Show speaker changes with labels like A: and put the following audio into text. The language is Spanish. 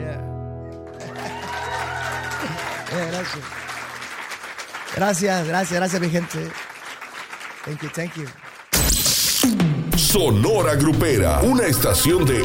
A: Gracias, mi gente. Thank you.
B: Sonora Grupera, una estación de